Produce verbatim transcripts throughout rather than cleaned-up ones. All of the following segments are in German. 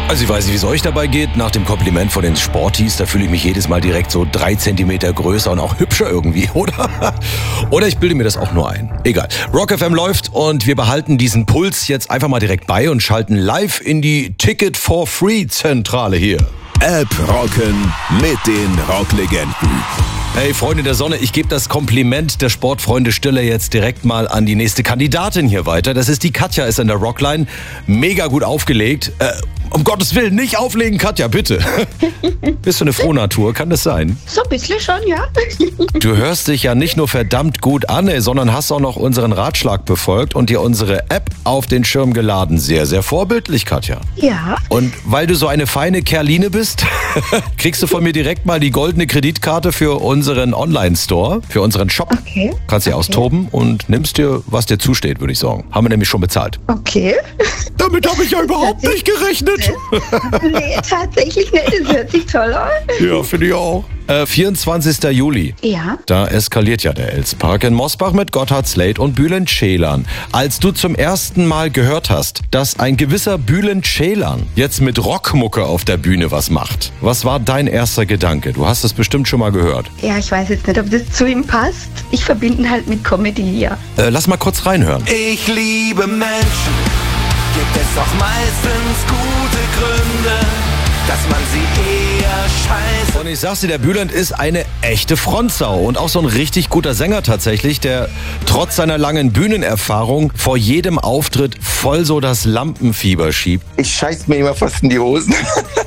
Also ich weiß nicht, wie es euch dabei geht. Nach dem Kompliment von den Sporties, da fühle ich mich jedes Mal direkt so drei Zentimeter größer und auch hübscher irgendwie, oder? Oder ich bilde mir das auch nur ein. Egal. Rock F M läuft und wir behalten diesen Puls jetzt einfach mal direkt bei und schalten live in die Ticket for Free Zentrale hier. App rocken mit den Rocklegenden. Hey Freunde der Sonne, ich gebe das Kompliment der Sportfreunde Stille jetzt direkt mal an die nächste Kandidatin hier weiter. Das ist die Katja, ist in der Rockline. Mega gut aufgelegt. Äh, um Gottes Willen, nicht auflegen, Katja, bitte. Bist du eine Frohnatur, kann das sein? So ein bisschen schon, ja. Du hörst dich ja nicht nur verdammt gut an, ey, sondern hast auch noch unseren Ratschlag befolgt und dir unsere App auf den Schirm geladen. Sehr, sehr vorbildlich, Katja. Ja. Und weil du so eine feine Kerline bist, kriegst du von mir direkt mal die goldene Kreditkarte für unseren Online-Store, für unseren Shop. Okay. Kannst dich okay. austoben und nimmst dir, was dir zusteht, würde ich sagen. Haben wir nämlich schon bezahlt. Okay. Damit habe ich ja überhaupt nicht gerechnet. Nee, tatsächlich nicht. Das hört sich toll an. Ja, finde ich auch. Äh, vierundzwanzigster Juli. Ja. Da eskaliert ja der Elspark in Mosbach mit Gotthard Slate und Bülent Ceylan. Als du zum ersten Mal gehört hast, dass ein gewisser Bülent Ceylan jetzt mit Rockmucke auf der Bühne was macht, was war dein erster Gedanke? Du hast es bestimmt schon mal gehört. Ja, ich weiß jetzt nicht, ob das zu ihm passt. Ich verbinde ihn halt mit Comedy, ja. Äh, lass mal kurz reinhören. Ich liebe Menschen, gibt es auch meistens gute Gründe, dass man sie eher scheiße. Und ich sag's dir, der Bülent ist eine echte Frontsau und auch so ein richtig guter Sänger tatsächlich, der trotz seiner langen Bühnenerfahrung vor jedem Auftritt voll so das Lampenfieber schiebt. Ich scheiß mir immer fast in die Hosen.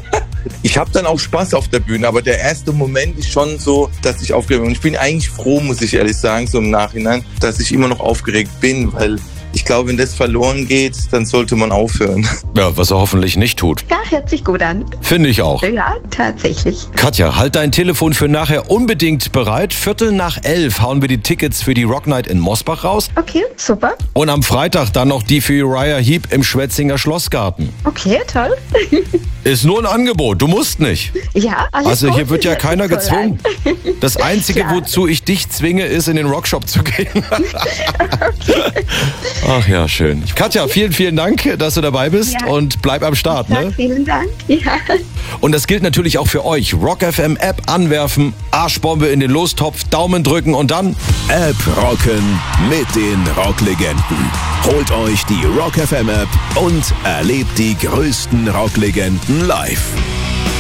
Ich habe dann auch Spaß auf der Bühne, aber der erste Moment ist schon so, dass ich aufgeregt bin. Und ich bin eigentlich froh, muss ich ehrlich sagen, so im Nachhinein, dass ich immer noch aufgeregt bin, weil ich glaube, wenn das verloren geht, dann sollte man aufhören. Ja, was er hoffentlich nicht tut. Ja, hört sich gut an. Finde ich auch. Ja, tatsächlich. Katja, halt dein Telefon für nachher unbedingt bereit. Viertel nach elf hauen wir die Tickets für die Rock Night in Mosbach raus. Okay, super. Und am Freitag dann noch die für Uriah Heep im Schwetzinger Schlossgarten. Okay, toll. Ist nur ein Angebot, du musst nicht. Ja, alles Also hier gut. wird ja Hört sich keiner toll gezwungen. an. Das Einzige, Klar. wozu ich dich zwinge, ist in den Rockshop zu gehen. Ach ja, schön. Katja, vielen, vielen Dank, dass du dabei bist Ja. und bleib am Start. Ja, Ne? vielen Dank. Ja. Und das gilt natürlich auch für euch. Rock F M App anwerfen, Arschbombe in den Lostopf, Daumen drücken und dann App rocken mit den Rocklegenden. Holt euch die Rock F M App und erlebt die größten Rocklegenden live.